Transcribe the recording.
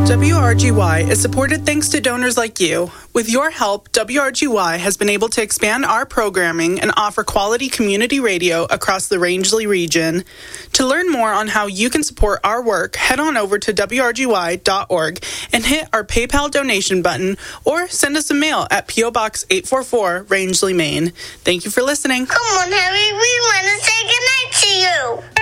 WRGY is supported thanks to donors like you. With your help, WRGY has been able to expand our programming and offer quality community radio across the Rangeley region. To learn more on how you can support our work, head on over to WRGY.org and hit our PayPal donation button or send us a mail at P.O. Box 844, Rangeley, Maine. Thank you for listening. Come on, Harry, we want to say goodnight to you.